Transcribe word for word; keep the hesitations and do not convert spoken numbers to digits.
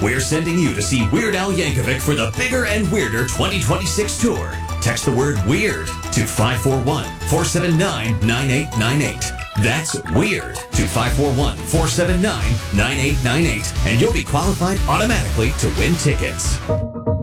We're sending you to see Weird Al Yankovic for the Bigger and Weirder twenty twenty-six tour. Text the word WEIRD to five four one, four seven nine, nine eight nine eight. That's WEIRD to five four one, four seven nine, nine eight nine eight. And you'll be qualified automatically to win tickets.